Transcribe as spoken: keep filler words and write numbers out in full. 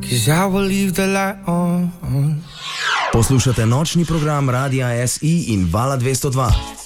Poslušate nočni program Radia S I in Vala dvesto dva.